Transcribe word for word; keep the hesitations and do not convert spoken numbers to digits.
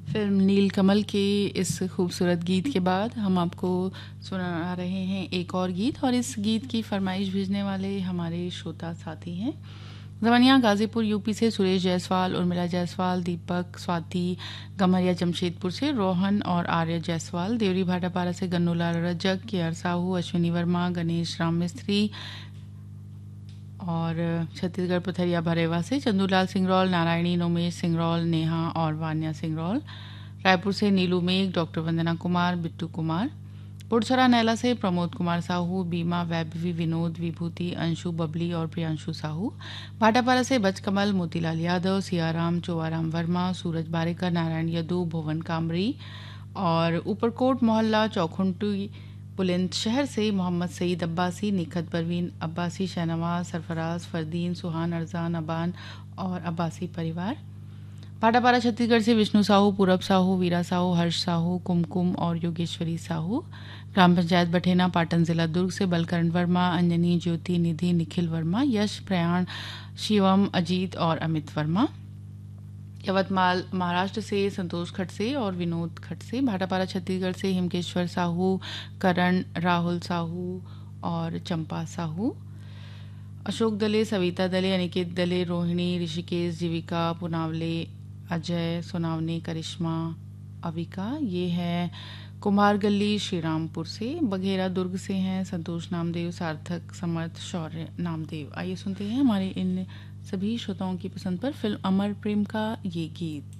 Film नीलकमल के इस खूबसूरत गीत के बाद हम आपको सुना रहे हैं एक और गीत, और इस गीत की फरमाइश भेजने वाले हमारे श्रोता साथी हैं जवनिया गाजीपुर यूपी से सुरेश जायसवाल, उर्मिला जायसवाल, दीपक, स्वाति, गमरिया जमशेदपुर से रोहन और आर्य जायसवाल, देवरी भाटापारा से गन्नूलाल रजक, के आर साहू, अश्विनी वर्मा, गणेश राम मिस्त्री, और छत्तीसगढ़ पथरिया भरेवा से चंदूलाल सिंगरौल, नारायणी, नोमेश सिंगरौल, नेहा और वान्या सिंगरौल, रायपुर से नीलू मेघ, डॉक्टर वंदना कुमार, बिट्टू कुमार, पुरसरा नैला से प्रमोद कुमार साहू, बीमा, वैभवी, विनोद, विभूति, अंशु, बबली और प्रियांशु साहू, भाटापारा से बचकमल, मोतीलाल यादव, सियाराम, चोआराम वर्मा, सूरज बारेकर, नारायण यदू, भुवन कामरी, और ऊपरकोट मोहल्ला चौखुंटी बुलंदशहर से मोहम्मद सईद अब्बासी, निखत परवीन अब्बासी, शहनवाज, सरफराज, फरदीन, सुहान, अरजान, अबान और अब्बासी परिवार, भाटापारा छत्तीसगढ़ से विष्णु साहू, पूरब साहू, वीरा साहू, हर्ष साहू, कुमकुम और योगेश्वरी साहू, ग्राम पंचायत बठेना, पाटन जिला दुर्ग से बलकरण वर्मा, अंजनी, ज्योति, निधि, निखिल वर्मा, यश, प्रयाण, शिवम, अजीत और अमित वर्मा, यवतमाल महाराष्ट्र से संतोष खटसे और विनोद खटसे, भाटापारा छत्तीसगढ़ से हिमकेश्वर साहू, करण, राहुल साहू और चंपा साहू, अशोक दले, सविता दले, अनिकेत दले, रोहिणी, ऋषिकेश, जीविका, पुनावले, अजय, सोनावने, करिश्मा, अविका, ये है कुमार गली श्रीरामपुर से, बघेरा दुर्ग से हैं संतोष नामदेव, सार्थक, समर्थ, शौर्य नामदेव। आइए सुनते हैं हमारे इन सभी श्रोताओं की पसंद पर फिल्म अमर प्रेम का ये गीत।